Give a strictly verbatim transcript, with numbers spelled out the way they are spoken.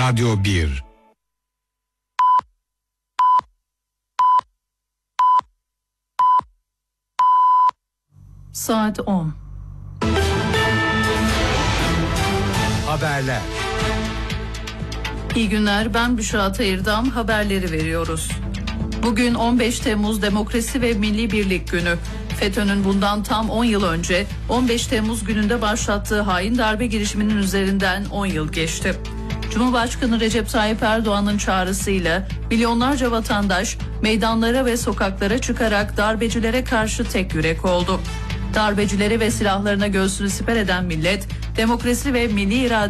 Radyo bir. Saat on. Haberler. İyi günler, ben Büşra Tayırdam, haberleri veriyoruz. Bugün on beş Temmuz Demokrasi ve Milli Birlik Günü. FETÖ'nün bundan tam on yıl önce on beş Temmuz gününde başlattığı hain darbe girişiminin üzerinden on yıl geçti. Cumhurbaşkanı Recep Tayyip Erdoğan'ın çağrısıyla milyonlarca vatandaş meydanlara ve sokaklara çıkarak darbecilere karşı tek yürek oldu. Darbecileri ve silahlarına göğsünü siper eden millet, demokrasi ve milli irade